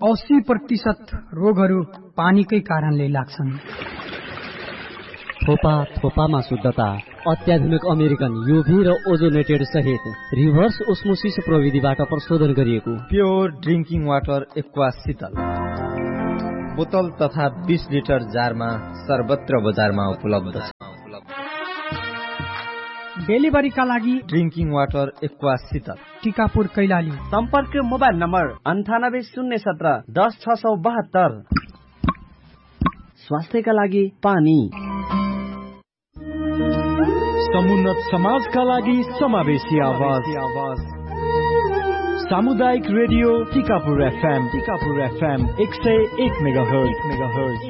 80% रोगहरू पानीकै कारणले लाग्छन्। थोपामा शुद्धता, अत्याधुनिक अमेरिकन युभी र ओजोनेटेड सहित रिभर्स ओस्मोसिस प्रविधिबाट प्रशोधन गरिएको प्योर ड्रिङ्किङ वाटर एक्वा शीतल बोतल तथा 20 लिटर जारमा सर्वत्र बजारमा उपलब्ध छ। डेलिभरीका लागि ड्रिङ्किङ वाटर एक्वा शीतल, टिकापुर कैलाली। सम्पर्क मोबाइल नम्बर 98 017 10 672। स्वास्थ्यका लागि पानी। समुन्नत समाजका लागि समावेशी आवाज। सामुदायिक रेडियो टिकापुर FM 101 मेगाहर्ज।